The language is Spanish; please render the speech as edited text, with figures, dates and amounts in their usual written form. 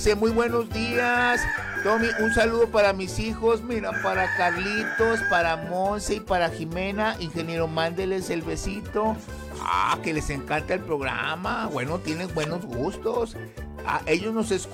Muy buenos días, Tommy. Un saludo para mis hijos, mira, para Carlitos, para Monse y para Jimena. Ingeniero, mándeles el besito. Que les encanta el programa. Bueno, tienen buenos gustos. Ellos nos escuchan.